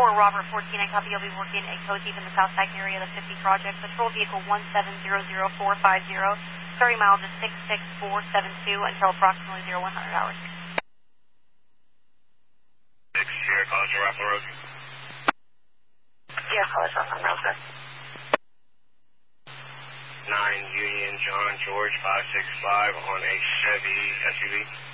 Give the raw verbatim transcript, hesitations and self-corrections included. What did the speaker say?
four, Robert fourteen, I copy. You'll be working a code deep in the South Side area of the fifty project. Patrol vehicle one seven zero zero four five zero, starting miles is six six four seven two until approximately zero one hundred hours. six, Sierra College, Raffle Road. Sierra College, Raffle Road, sir. nine Union John George five six five on a Chevy S U V.